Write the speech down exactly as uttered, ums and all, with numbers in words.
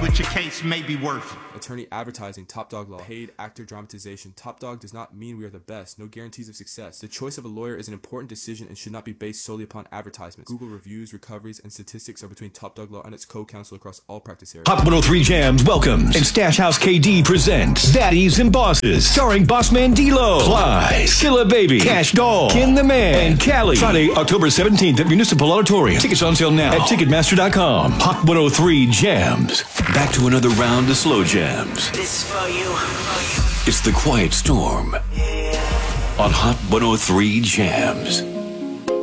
what your case may be worth. Attorney advertising, Top Dog Law. Paid actor dramatization. Top Dog does not mean we are the best. No guarantees of success. The choice of a lawyer is an important decision and should not be based solely upon advertisements. Google reviews, recoveries, and statistics are between Top Dog Law and its co-counsel across all practice areas. Hot one oh three Jams welcomes and Stash House K D presents Daddies and Bosses, starring Bossman D-Lo, Fly, Skilla Baby, Cash Doll, Ken the Man, and Callie. Friday, October seventeenth at Municipal Auditorium. Tickets on sale now at Ticketmaster dot com. Hot one oh three Jams. Back to another round of slow jams. This for you. It's the Quiet Storm Yeah. on Hot one oh three Jams.